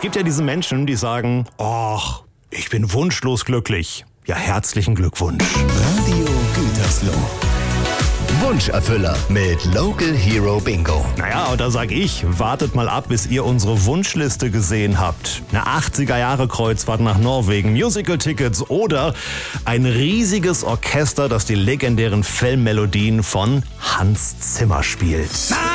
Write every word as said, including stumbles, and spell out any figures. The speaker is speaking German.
gibt ja diese Menschen, die sagen, ach, ich bin wunschlos glücklich. Ja, herzlichen Glückwunsch. Radio Gütersloh. Wunscherfüller mit Local Hero Bingo. Naja, und da sag ich, wartet mal ab, bis ihr unsere Wunschliste gesehen habt. Eine achtziger-Jahre-Kreuzfahrt nach Norwegen, Musical-Tickets oder ein riesiges Orchester, das die legendären Filmmelodien von Hans Zimmer spielt.